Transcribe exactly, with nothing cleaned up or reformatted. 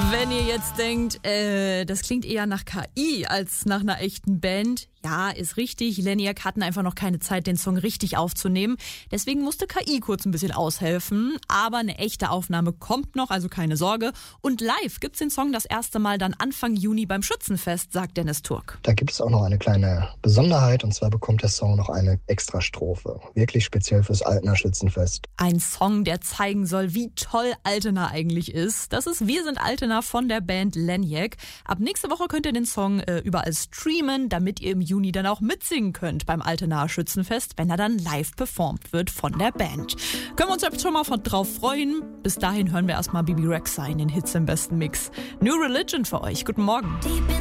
Wenn ihr jetzt denkt, äh, das klingt eher nach K I als nach einer echten Band, ja, ist richtig. Leniac hatten einfach noch keine Zeit, den Song richtig aufzunehmen. Deswegen musste K I kurz ein bisschen aushelfen. Aber eine echte Aufnahme kommt noch, also keine Sorge. Und live gibt's den Song das erste Mal dann Anfang Juni beim Schützenfest, sagt Dennis Turk. Da gibt es auch noch eine kleine Besonderheit, und zwar bekommt der Song noch eine Extrastrophe. Wirklich speziell fürs Altener Schützenfest. Ein Song, der zeigen soll, wie toll Altena eigentlich ist. Das ist Wir sind Altena von der Band Leniac. Ab nächste Woche könnt ihr den Song äh, überall streamen, damit ihr im Juni dann auch mitsingen könnt beim Altenaer Schützenfest, wenn er dann live performt wird von der Band. Können wir uns jetzt schon mal drauf freuen. Bis dahin hören wir erstmal Bibi Rexha in den Hits im besten Mix. New Religion für euch. Guten Morgen.